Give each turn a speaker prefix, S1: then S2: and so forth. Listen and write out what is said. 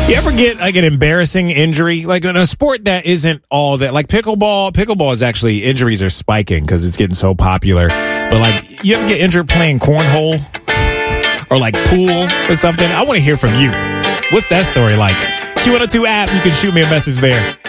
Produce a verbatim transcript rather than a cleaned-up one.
S1: You ever get like an embarrassing injury, like in a sport that isn't all that, like pickleball? Pickleball is actually, injuries are spiking because it's getting so popular. But like, you ever get injured playing cornhole or like pool or something? I want to hear from you. What's that story like? Q one oh two app, you can shoot me a message there.